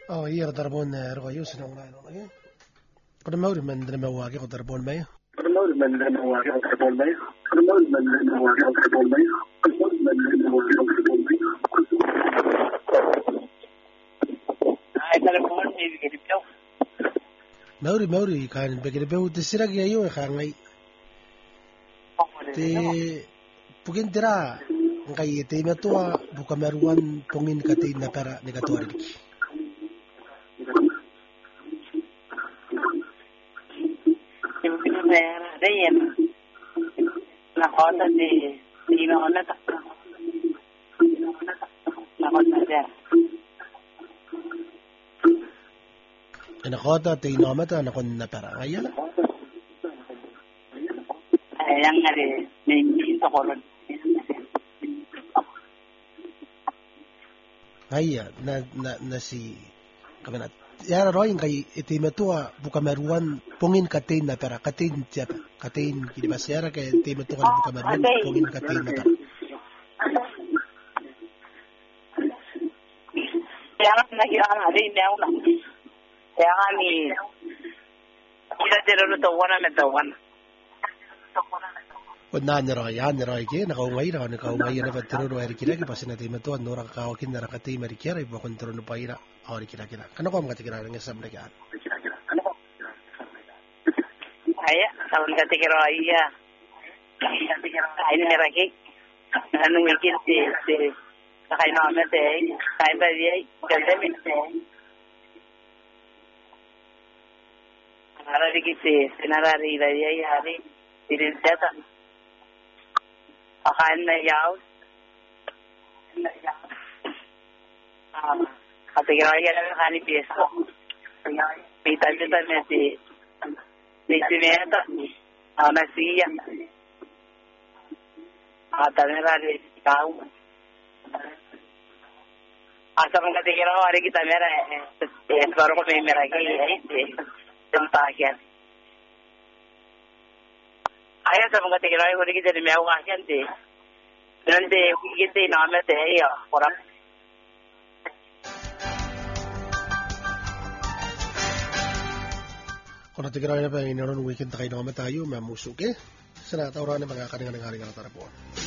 Hier darbon ergoyus na una no eh. Kada mauri man dana mawagi ko darbon may. Kada mauri man dana mawagi ko darbon may. Kada mauri man dana mawagi ko darbon may. Kada mauri man dana mawagi ko darbon may. Ay darbon may bigito. Mauri kan bigito desirag yayo kangai. Te pugin tira ngai te metua bukameruan pungin kati na para negatuari. Reyes, la cosa de no la cosa de Ina kota te inomata na kon na para ayala. Yang ada ni tokoron. Aya na si kamanat. Yara roing kay itimetua bukameruan pungin katin na pera katin siapa katin kini mas yara kay itimetua kan bukameruan pungin katin na pera. Yang lagi ada ini yang nak. Yang ni kita terus tahuan na tahuan. Wadna ni roy ke nakaungay na patiro eri kira ke pasin natin metua nora kawakin na rakati marikira iba kontrol no paira awari kira. Kano ko mga ng isang mereka? Ayah, kalau nggak tikiro ayah, ini mereka, anu mikir si kayak nama teh, kayak beri, kerja mikir. Ada dikit senarari dari hari diri jatuh. Akan jauh. Ketika dia kali biasa, kita mesti meta, masih ya. Ada mereka tahu. Asal ketika hari kita mereka, baru kami mereka ini. Tagihan. Ayah sama ketika orang ini jadi mewah nanti, kita nama teh ya orang. Kung natigirayan na pa yung inaron weekend tayo nama tayo, mamusok eh. Sana tawaran na mga kaningan ng hari-hari tarapon.